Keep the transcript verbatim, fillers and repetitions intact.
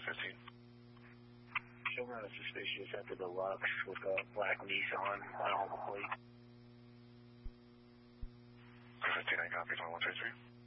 fifteen. Children of suspicious at the Deluxe with a black Nissan Oklahoma plate. fifteen, I copy, one one three three.